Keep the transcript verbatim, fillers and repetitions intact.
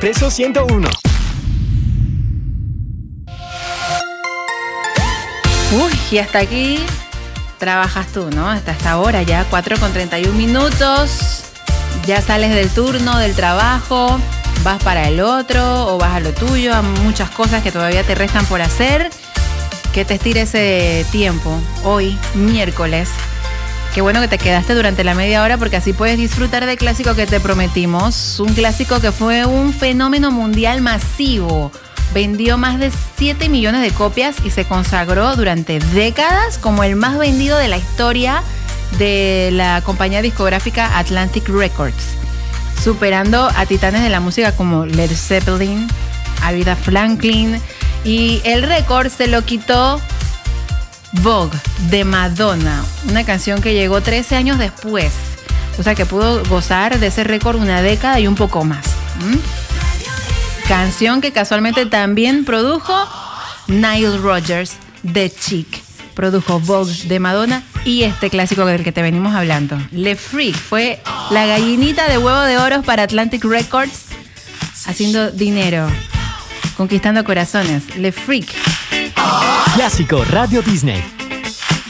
Expreso ciento uno. Uy, y hasta aquí trabajas tú, ¿no? Hasta esta hora ya, cuatro con treinta y un minutos. Ya sales del turno, del trabajo, vas para el otro o vas a lo tuyo, a muchas cosas que todavía te restan por hacer. Que te estire ese tiempo, hoy, miércoles. Qué bueno que te quedaste durante la media hora porque así puedes disfrutar del clásico que te prometimos. Un clásico que fue un fenómeno mundial masivo. Vendió más de siete millones de copias y se consagró durante décadas como el más vendido de la historia de la compañía discográfica Atlantic Records, superando a titanes de la música como Led Zeppelin, Aretha Franklin, y el récord se lo quitó Vogue de Madonna, una canción que llegó trece años después, o sea que pudo gozar de ese récord una década y un poco más. ¿Mm? Canción que casualmente también produjo Nile Rodgers, The Chick. Produjo Vogue de Madonna y este clásico del que te venimos hablando. Le Freak fue la gallinita de huevo de oro para Atlantic Records, haciendo dinero, conquistando corazones. Le Freak. Clásico Radio Disney.